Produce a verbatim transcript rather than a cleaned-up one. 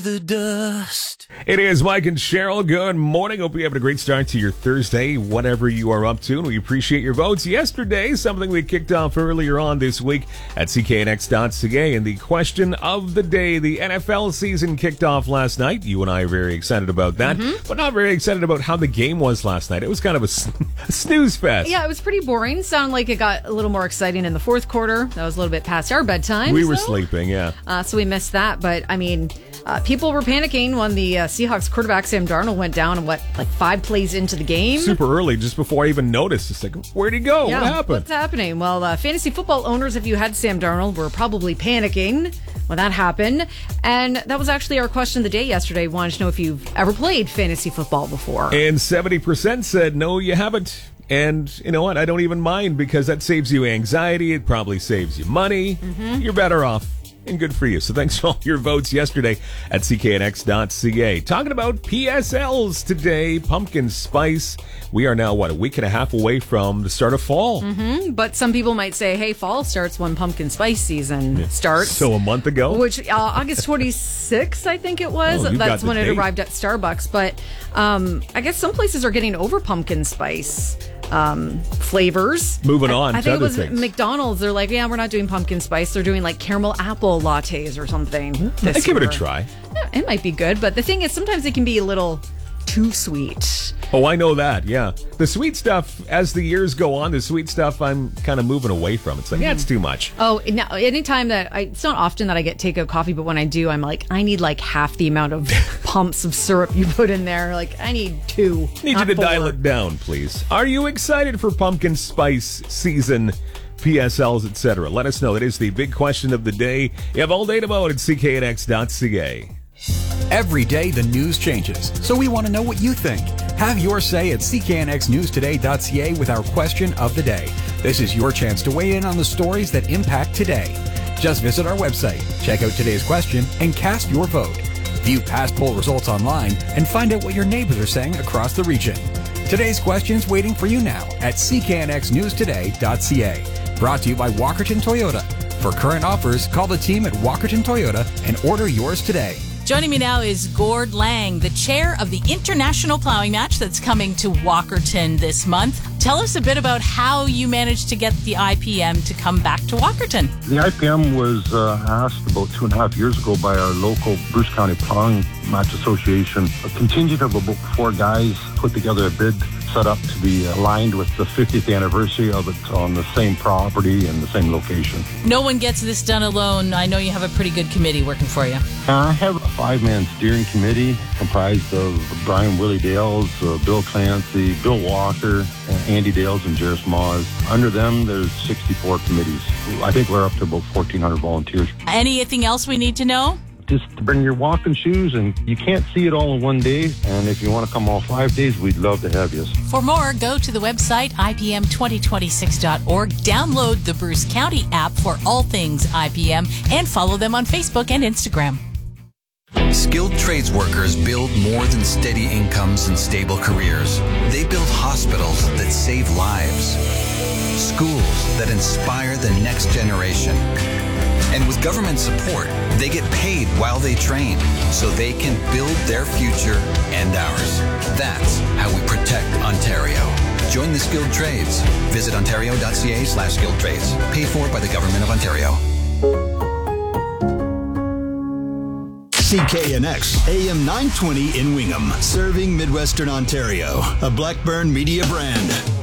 The dust. It is Mike and Cheryl. Good morning. Hope you're having a great start to your Thursday, whatever you are up to. And we appreciate your votes. Yesterday, something we kicked off earlier on this week at C K N X dot C A. And the question of the day, the N F L season kicked off last night. You and I are very excited about that, mm-hmm. but not very excited about how the game was last night. It was kind of a, a snooze fest. Yeah, it was pretty boring. Sounded like it got a little more exciting in the fourth quarter. That was a little bit past our bedtime. We so. were sleeping, yeah. Uh, so we missed that. But, I mean... Uh, people were panicking when the uh, Seahawks quarterback Sam Darnold went down and what, like five plays into the game? Super early, just before I even noticed. It's like, where'd he go? Yeah, what happened? What's happening? Well, uh, fantasy football owners, if you had Sam Darnold, were probably panicking when that happened. And that was actually our question of the day yesterday. We wanted to know if you've ever played fantasy football before. And seventy percent said, no, you haven't. And you know what? I don't even mind because that saves you anxiety. It probably saves you money. Mm-hmm. You're better off. And good for you. So thanks for all your votes yesterday at C K N X dot C A. Talking about P S Ls today, pumpkin spice. We are now, what, a week and a half away from the start of fall. Mm-hmm. But some people might say, hey, fall starts when pumpkin spice season yeah. starts. So a month ago? Which, uh, August twenty-sixth, I think it was. Oh, That's when date. it arrived at Starbucks. But um, I guess some places are getting over pumpkin spice. Um, flavors. Moving on I, I to think other it was things. McDonald's. They're like, yeah, we're not doing pumpkin spice. They're doing like caramel apple lattes or something. I give it a try. Yeah, it might be good, but the thing is, sometimes it can be a little too sweet. Oh, I know that, yeah. The sweet stuff, as the years go on, the sweet stuff I'm kind of moving away from. It's like, mm-hmm. yeah, it's too much. Oh, now, anytime that, I, it's not often that I get takeout coffee, but when I do, I'm like, I need like half the amount of pumps of syrup you put in there. Like, I need two. Need you to four. Dial it down, please. Are you excited for pumpkin spice season? P S Ls, et cetera. Let us know. It is the big question of the day. You have all day to vote at C K N X dot C A. Every day the news changes, so we want to know what you think. Have your say at C K N X news today dot C A with our question of the day. This is your chance to weigh in on the stories that impact today. Just visit our website, check out today's question, and cast your vote. View past poll results online and find out what your neighbors are saying across the region. Today's question is waiting for you now at C K N X news today dot C A. Brought to you by Walkerton Toyota. For current offers, call the team at Walkerton Toyota and order yours today. Joining me now is Gord Lang, the chair of the International Plowing Match that's coming to Walkerton this month. Tell us a bit about how you managed to get the I P M to come back to Walkerton. The I P M was uh, asked about two and a half years ago by our local Bruce County Plowing Match Association. A contingent of about four guys put together a bid set up to be aligned with the fiftieth anniversary of it on the same property and the same location. No one gets this done alone. I know you have a pretty good committee working for you. I have a five-man steering committee comprised of Brian Willie Dales, uh, Bill Clancy, Bill Walker, uh, Andy Dales, and Jerris Moz. Under them, there's sixty-four committees. I think we're up to about fourteen hundred volunteers. Anything else we need to know? Just bring your walking shoes, and you can't see it all in one day. And if you want to come all five days, we'd love to have you. For more, go to the website I P M twenty twenty-six dot org, download the Bruce County app for all things I P M, and follow them on Facebook and Instagram. Skilled trades workers build more than steady incomes and stable careers. They build hospitals that save lives, schools that inspire the next generation. And with government support, they get paid while they train, so they can build their future and ours. That's how we protect Ontario. Join the skilled trades. Visit ontario dot C A slash skilled trades. Paid for by the Government of Ontario. C K N X, A M nine twenty in Wingham, serving Midwestern Ontario, a Blackburn Media brand.